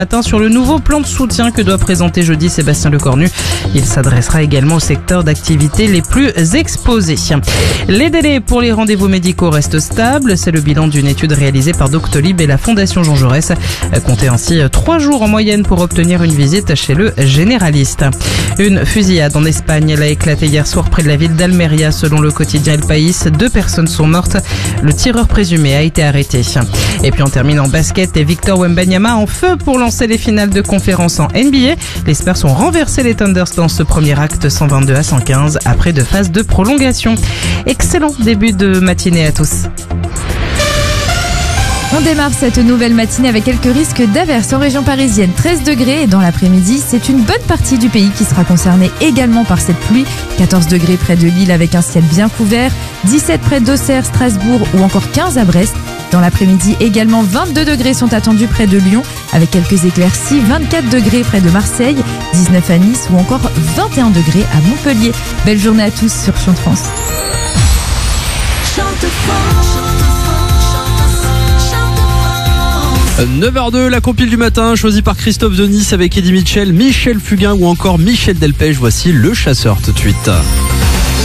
Matin sur le nouveau plan de soutien que doit présenter jeudi Sébastien Lecornu. Il s'adressera également aux secteurs d'activité les plus exposés. Les délais pour les rendez-vous médicaux restent stables. C'est le bilan d'une étude réalisée par Doctolib et la Fondation Jean Jaurès. Comptez ainsi 3 jours en moyenne pour obtenir une visite chez le généraliste. Une fusillade en Espagne. Elle a éclaté hier soir près de la ville d'Almeria. Selon le quotidien El País, 2 personnes sont mortes. Le tireur présumé a été arrêté. Et puis on termine en basket et Victor Wembanyama en feu pour lancer les finales de conférence en NBA. Les Spurs ont renversé les Thunders dans ce premier acte 122-115 après 2 phases de prolongation. Excellent début de matinée à tous. On démarre cette nouvelle matinée avec quelques risques d'averses en région parisienne. 13 degrés et dans l'après-midi, c'est une bonne partie du pays qui sera concernée également par cette pluie. 14 degrés près de Lille avec un ciel bien couvert. 17 près d'Auxerre, Strasbourg ou encore 15 à Brest. Dans l'après-midi également, 22 degrés sont attendus près de Lyon avec quelques éclaircies. 24 degrés près de Marseille, 19 à Nice ou encore 21 degrés à Montpellier. Belle journée à tous sur Chante France. 9h02, la compile du matin, choisie par Christophe Denis avec Eddie Mitchell, Michel Fugain ou encore Michel Delpech. Voici Le Chasseur tout de suite.